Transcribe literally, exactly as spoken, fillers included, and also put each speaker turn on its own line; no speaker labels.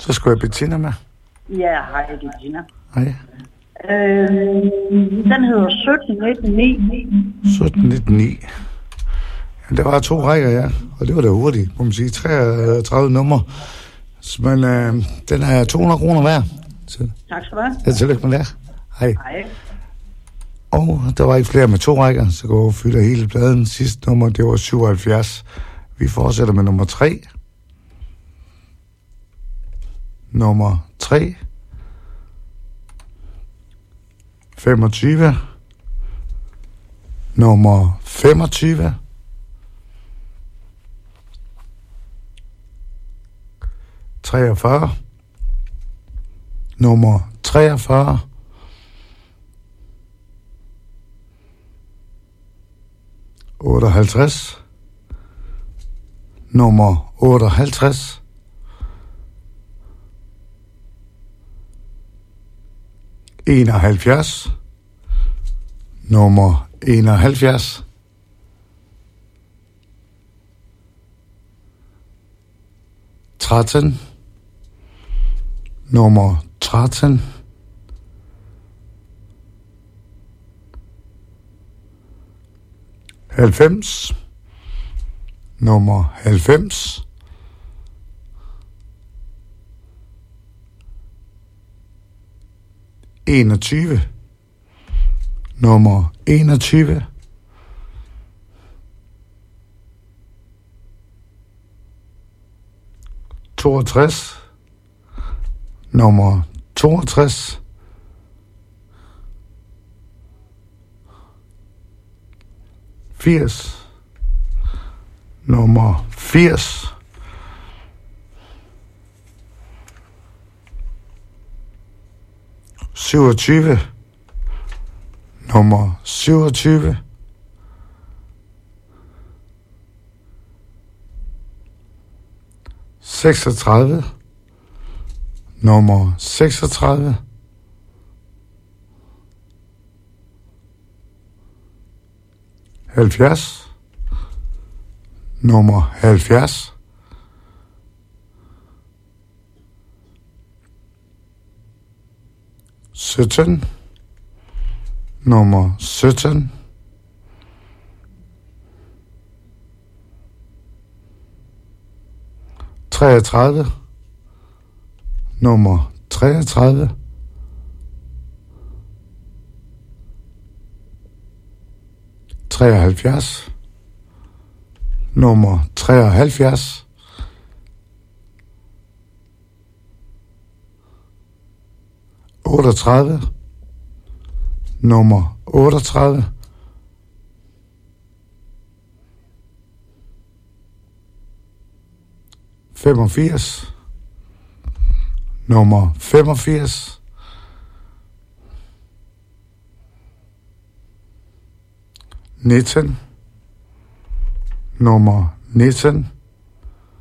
Så skulle jeg Bettina med.
Ja, hej, det er Bettina.
Hej.
Øh, den hedder sytten nitten ni.
sytten nitten ni. Ja, der var to rækker, ja. Og det var da hurtigt, må man sige. treogtredive numre. Men øh, den er to hundrede kroner værd. Så,
Tak skal du have.
ja, tillykke med det. Hej.
Hej.
Og der var ikke flere med to rækker, så går vi fylder hele pladen. Sidste nummer, det var syvoghalvfjerds. Vi fortsætter med nummer tre. Nummer tre. femogtyve. Nummer femogtyve. treogfyrre. Nummer treogfyrre. otteoghalvtreds. Nummer otteoghalvtreds. enoghalvfjerds. Nummer enoghalvfjerds. tretten. Nummer tretten. halvfems. Nummer halvfems. enogtyve. Nummer enogtyve. toogtres. Nummer toogtres. firs. Nummer firs. syvogtyve. Nummer syvogtyve. seksogtredive. Nummer seksogtredive. halvfjerds. Nummer halvfjerds. sytten. Nummer sytten. treogtredive. Nummer treogtredive. treoghalvfjerds. Nummer treoghalvfjerds. otteogtredive. Nummer otteogtredive. femogfirs. Nummer femogfirs. nitten. Nummer nitten.